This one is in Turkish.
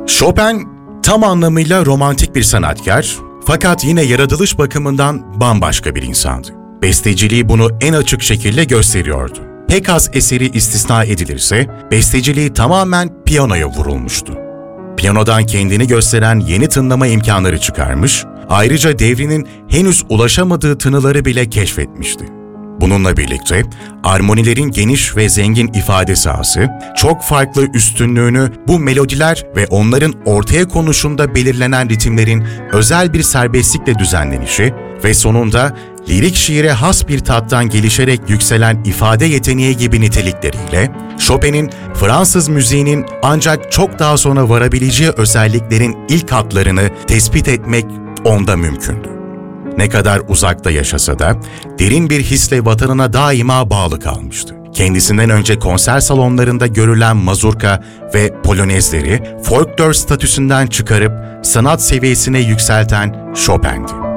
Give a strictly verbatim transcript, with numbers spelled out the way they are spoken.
Chopin tam anlamıyla romantik bir sanatkar, fakat yine yaratılış bakımından bambaşka bir insandı. Besteciliği bunu en açık şekilde gösteriyordu. Pek az eseri istisna edilirse, besteciliği tamamen piyanoya vurulmuştu. Piyanodan kendini gösteren yeni tınlama imkanları çıkarmış, ayrıca devrinin henüz ulaşamadığı tınıları bile keşfetmişti. Bununla birlikte armonilerin geniş ve zengin ifade sahası, çok farklı üstünlüğünü bu melodiler ve onların ortaya konuşunda belirlenen ritimlerin özel bir serbestlikle düzenlenişi ve sonunda lirik şiire has bir tattan gelişerek yükselen ifade yeteneği gibi nitelikleriyle, Chopin'in Fransız müziğinin ancak çok daha sonra varabileceği özelliklerin ilk hatlarını tespit etmek onda mümkündü. Ne kadar uzakta yaşasa da derin bir hisle vatanına daima bağlı kalmıştı. Kendisinden önce konser salonlarında görülen mazurka ve polonezleri folklor statüsünden çıkarıp sanat seviyesine yükselten Chopin'di.